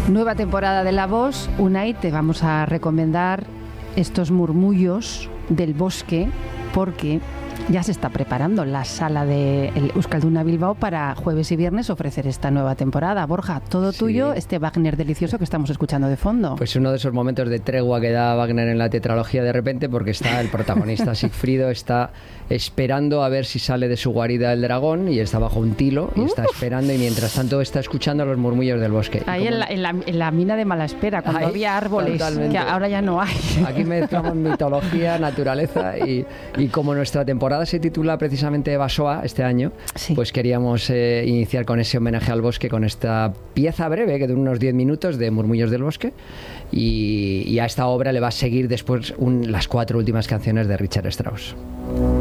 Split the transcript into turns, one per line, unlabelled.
Nueva temporada de La Voz. Unai, te vamos a recomendar estos murmullos del bosque porque ya se está preparando la sala de Euskalduna Bilbao para jueves y viernes ofrecer esta nueva temporada. Borja, todo tuyo, este Wagner delicioso que estamos escuchando de fondo.
Pues uno de esos momentos de tregua que da Wagner en la tetralogía de repente, porque está el protagonista Sigfrido, está esperando a ver si sale de su guarida el dragón y está bajo un tilo y está esperando, y mientras tanto está escuchando los murmullos del bosque.
Ahí en la mina de Malaspera, cuando había árboles, totalmente, que ahora ya no hay.
Aquí mezclamos mitología, naturaleza y como nuestra temporada se titula precisamente Basoa este año, sí, pues queríamos iniciar con ese homenaje al bosque, con esta pieza breve que dura unos 10 minutos de Murmullos del Bosque, y a esta obra le va a seguir después las 4 últimas canciones de Richard Strauss.